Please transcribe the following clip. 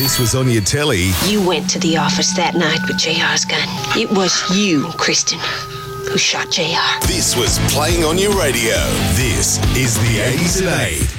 this was on your telly... You went to the office that night with JR's gun. It was you, Kristen, who shot JR. This was playing on your radio. This is the 80s at 8.